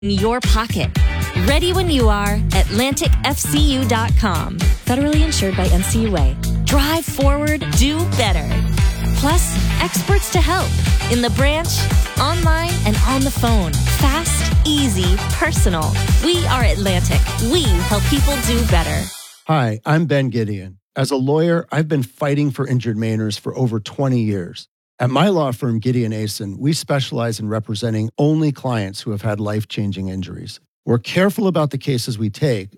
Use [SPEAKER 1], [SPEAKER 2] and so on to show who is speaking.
[SPEAKER 1] your pocket. Ready when you are. AtlanticFCU.com. Federally insured by NCUA. Drive forward, do better. Plus, experts to help in the branch, online, and on the phone. Fast, easy, personal. We are Atlantic. We help people do better.
[SPEAKER 2] Hi, I'm Ben Gideon. As a lawyer, I've been fighting for injured Mainers for over 20 years. At my law firm, Gideon Asen, we specialize in representing only clients who have had life-changing injuries. We're careful about the cases we take,